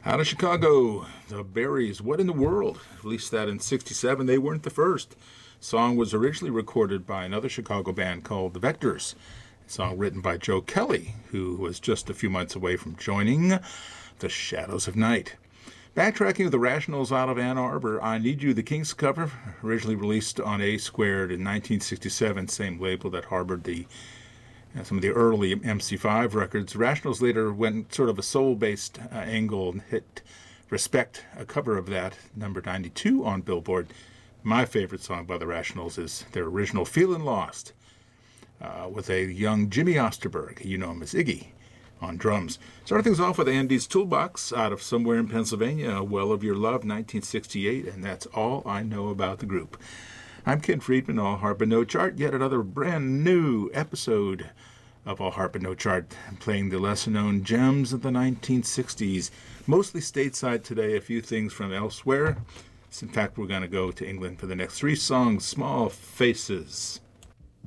Out of Chicago, the Berries, What in the World? Released that in 67. They weren't the first. Song was originally recorded by another Chicago band called The Vectors. A song written by Joe Kelly, who was just a few months away from joining the Shadows of Night. Backtracking with the Rationals out of Ann Arbor, I Need You, the Kinks cover, originally released on A Squared in 1967, same label that harbored some of the early MC5 records. Rationals later went sort of a soul-based angle and hit Respect, a cover of that, number 92 on Billboard. My favorite song by the Rationals is their original Feelin' Lost, with a young Jimmy Osterberg, you know him as Iggy, on drums. Starting things off with Andy's Toolbox out of somewhere in Pennsylvania, Well of Your Love, 1968, and that's all I know about the group. I'm Ken Friedman, All Harp and No Chart, yet another brand new episode of All Harp and No Chart, playing the lesser-known gems of the 1960s, mostly stateside today, a few things from elsewhere. In fact, we're going to go to England for the next three songs, Small Faces.